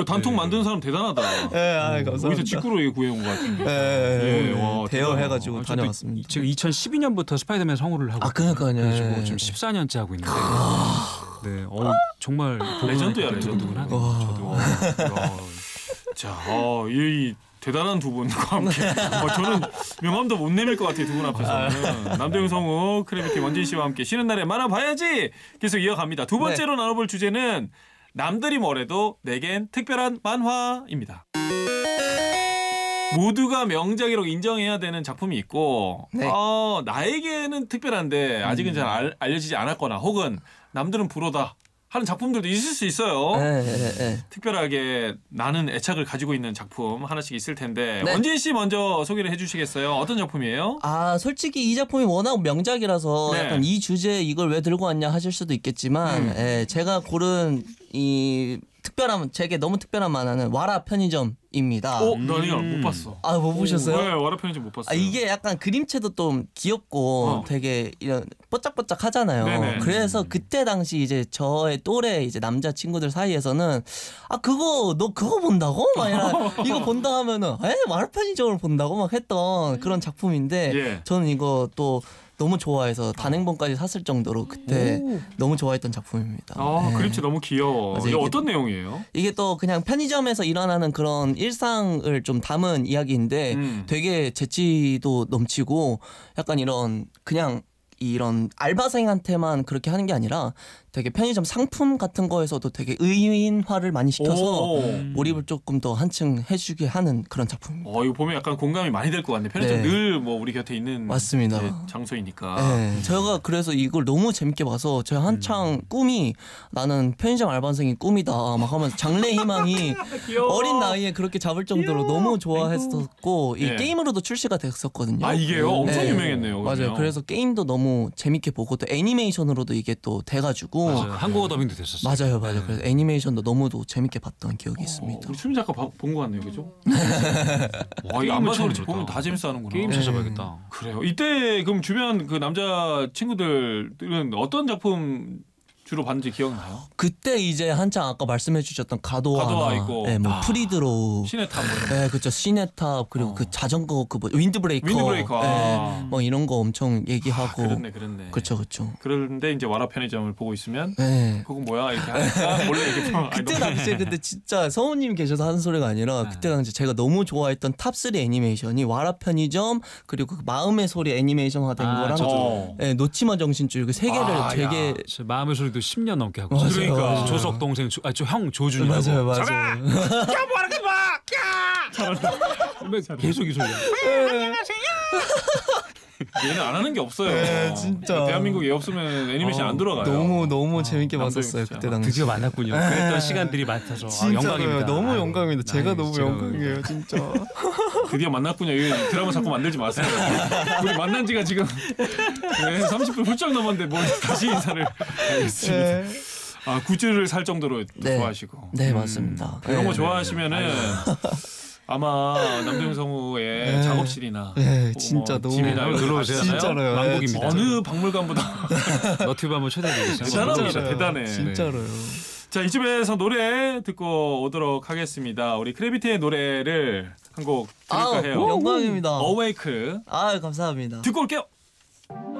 그 단통 만드는 사람 대단하다. 네, 감사합니다. 어디서 직구로 구해온 것 같은데. 네, 와, 대여해가지고 다녀왔습니다. 지금 2012년부터 스파이더맨 성우를 하고 그러니까요. 그래가지고 지금 14년째 하고 있는데 네, 정말 레전드야, 레전드. 두근두근하네요. 저도. 자, 이 대단한 두 분과 함께 저는 명함도 못 내밀 것 같아요. 두 분 앞에서는. 남대용 성우, 크래비티 원진 씨와 함께 쉬는 날에 만화 봐야지 계속 이어갑니다. 두 번째로 나눠볼 주제는 남들이 뭐래도 내겐 특별한 만화입니다. 모두가 명작이라고 인정해야 되는 작품이 있고 나에게는 특별한데 아직은 잘 알려지지 않았거나 혹은 남들은 불호다 하는 작품들도 있을 수 있어요. 특별하게 나는 애착을 가지고 있는 작품 하나씩 있을 텐데 원진 씨 먼저 소개를 해주시겠어요? 어떤 작품이에요? 솔직히 이 작품이 워낙 명작이라서 약간 이 주제에 이걸 왜 들고 왔냐 하실 수도 있겠지만 제가 고른 이 제게 너무 특별한 만화는 와라 편의점입니다. 나 못 봤어. 못 보셨어요? 네, 와라 편의점 못 봤어요. 이게 약간 그림체도 좀 귀엽고 되게 이런 뽀짝뽀짝 하잖아요. 그래서 그때 당시 이제 저의 또래 이제 남자 친구들 사이에서는 너 그거 본다고? 막 이거 본다 하면은 와라 편의점을 본다고 막 했던 그런 작품인데 저는 이거 또 너무 좋아해서 단행본까지 샀을 정도로 그때 너무 좋아했던 작품입니다. 그림체 너무 귀여워. 이게 어떤 내용이에요? 이게 또 그냥 편의점에서 일어나는 그런 일상을 좀 담은 이야기인데 되게 재치도 넘치고 약간 이런 알바생한테만 그렇게 하는 게 아니라 되게 편의점 상품 같은 거에서도 되게 의인화를 많이 시켜서 몰입을 조금 더 한층 해주게 하는 그런 작품입니다. 이거 보면 약간 공감이 많이 될 것 같네. 편의점 늘 우리 곁에 있는 맞습니다. 장소이니까. 제가 그래서 이걸 너무 재밌게 봐서 제가 한창 꿈이 나는 편의점 알바생이 꿈이다 막 하면서 장래 희망이 어린 나이에 그렇게 잡을 정도로 너무 좋아했었고 이 게임으로도 출시가 됐었거든요. 이게요? 엄청 유명했네요. 맞아요. 그래서 게임도 너무 재밌게 보고 또 애니메이션으로도 이게 또 돼가지고 한국어 더빙도 됐었어요. 맞아요. 그래서 애니메이션도 너무도 재밌게 봤던 기억이 있습니다. 우리 수민 작가 본 것 같네요, 그죠? 와, 이거 안 봐서 그렇지 보면 다 재밌어하는구나. 게임 찾아봐야겠다. 그래요. 이때 그럼 주변 그 남자 친구들은 어떤 작품 주로 봤는지 기억나요? 그때 이제 한창 아까 말씀해주셨던 가도와 있고, 프리드로우, 시네탑 그렇죠. 시네탑 그리고 그 자전거 윈드브레이커, 뭐 이런 거 엄청 얘기하고. 그렇네. 그렇죠. 그런데 이제 와라 편의점을 보고 있으면 그건 뭐야 이렇게 하니까 몰래 이렇게 그때 당시에 근데 진짜 성우님 계셔서 하는 소리가 아니라 그때 당시 제가 너무 좋아했던 탑3 애니메이션이 와라 편의점 그리고 그 마음의 소리 애니메이션화된 거랑 놓치마 정신줄 그 세 개를 되게 마음의 소리도 10년 넘게 하고 그러니까 조석 동생 형 조준이 맞아요. 야 뭐하는 거야? 계속 이 소리야. 얘는 안 하는 게 없어요. 진짜 대한민국 얘 없으면 애니메이션 안 돌아가요. 너무 재밌게 봤었어요 그때 당시. 드디어 만났군요. 그랬던 시간들이 많아서 영광입니다. 너무 영광입니다. 제가 너무 영광이에요, 진짜. 드디어 만났군요. 이 드라마 자꾸 만들지 마세요. 우리 만난 지가 지금 30분 훌쩍 넘었는데 뭐 다시 인사를 하겠습니다. 굿즈를 살 정도로 좋아하시고. 네, 맞습니다. 이런 거 좋아하시면은 아마 남대용 성우의 작업실이나 진짜 너무 집이나 놀러 오세요. 진짜로요. 왕복입니다. 어느 박물관보다 너튜브 한번 초대해드리겠습니다. 대단해. 진짜로요. 자, 이쯤에서 노래 듣고 오도록 하겠습니다. 우리 크래비티의 노래를 한 곡 들을까 해요. 영광입니다. 어웨이크 감사합니다. 듣고 올게요.